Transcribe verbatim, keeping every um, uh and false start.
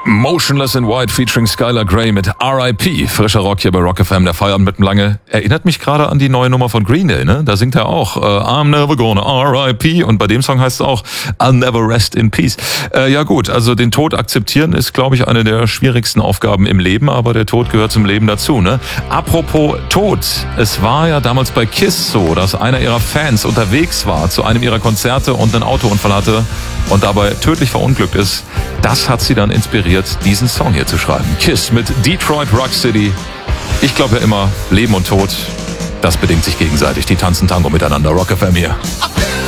Motionless in White featuring Skylar Grey mit R I P. Frischer Rock hier bei Rock F M, der Feierabend mit dem Lange. Erinnert mich gerade an die neue Nummer von Green Day, ne? Da singt er auch äh, I'm never gonna R I P und bei dem Song heißt es auch I'll never rest in peace. Äh, ja gut, also den Tod akzeptieren ist, glaube ich, eine der schwierigsten Aufgaben im Leben, aber der Tod gehört zum Leben dazu, ne? Apropos Tod, es war ja damals bei Kiss so, dass einer ihrer Fans unterwegs war zu einem ihrer Konzerte und einen Autounfall hatte und dabei tödlich verunglückt ist. Das hat sie dann inspiriert, diesen Song hier zu schreiben. Kiss mit Detroit Rock City. Ich glaube ja immer, Leben und Tod, das bedingt sich gegenseitig. Die tanzen Tango miteinander. Rock F M hier.